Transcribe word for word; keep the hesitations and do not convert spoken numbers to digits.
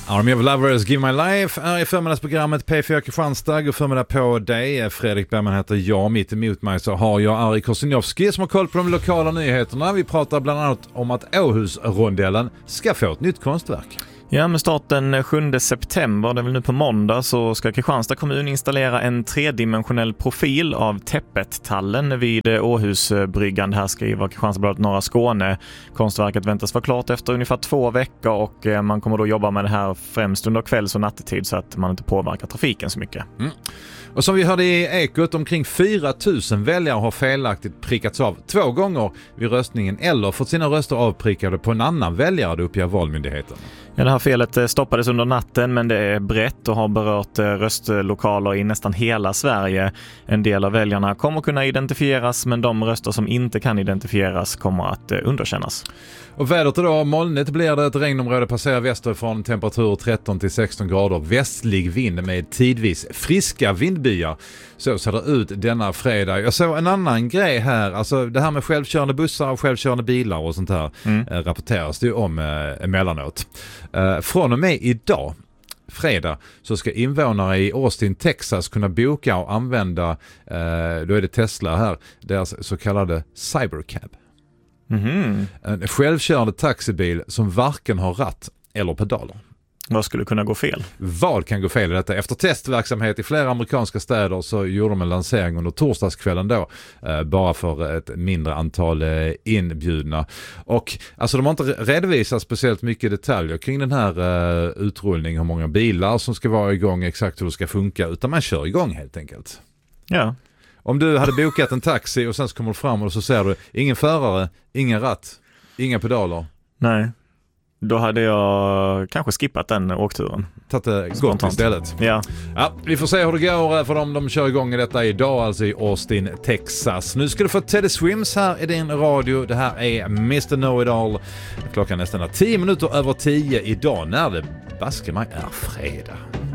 Army of Lovers, Give My Life är i förmiddagsprogrammet P fyra Kristianstad. Och förmiddag på dig. Fredrik Bergman heter jag. Mitt emot mig så har jag Ari Kosinowski som har koll på de lokala nyheterna. Vi pratar bland annat om att Åhusrondellen ska få ett nytt konstverk. Ja, med starten sjunde september, det är väl nu på måndag, så ska Kristianstad kommun installera en tredimensionell profil av Täppettallen vid Åhusbryggan. Här skriver Kristianstadsbladet Norra Skåne. Konstverket väntas vara klart efter ungefär två veckor och man kommer då jobba med det här främst under kvälls- och nattetid så att man inte påverkar trafiken så mycket. Mm. Och som vi hörde i Ekot, omkring fyra tusen väljare har felaktigt prickats av två gånger vid röstningen eller fått sina röster avprickade på en annan väljare, det uppger Valmyndigheten. Ja, det här felet stoppades under natten, men det är brett och har berört röstlokaler i nästan hela Sverige. En del av väljarna kommer kunna identifieras, men de röster som inte kan identifieras kommer att underkännas. Och vädret idag, molnigt blir det, ett regnområde passerar västerifrån, temperatur tretton till sexton grader, västlig vind med tidvis friska vindbyar. Så ser det ut denna fredag. Jag såg en annan grej här, alltså det här med självkörande bussar och självkörande bilar och sånt här mm. eh, rapporteras det ju om eh, emellanåt. Eh, från och med idag, fredag, så ska invånare i Austin, Texas kunna boka och använda, eh, då är det Tesla här, deras så kallade Cybercab. Mm-hmm. En självkörande taxibil som varken har ratt eller pedaler. Vad skulle kunna gå fel? Vad kan gå fel i detta? Efter testverksamhet i flera amerikanska städer så gjorde de en lansering under torsdagskvällen då. Eh, bara för ett mindre antal eh, inbjudna. Och alltså de har inte redovisat speciellt mycket detaljer kring den här eh, utrullningen. Hur många bilar som ska vara igång, exakt hur det ska funka. Utan man kör igång helt enkelt. Ja. Om du hade bokat en taxi och sen så kommer du fram och så ser du ingen förare, ingen ratt, inga pedaler. Nej. Då hade jag kanske skippat den åkturen. Tagit det gott istället. Ja. Ja, vi får se hur det går för dem. De kör igång i detta idag, alltså i Austin, Texas. Nu ska du få Teddy Swims här i din radio. Det här är mister Know-It-All. Klockan nästan är tio minuter över tio idag när det baske mig är fredag.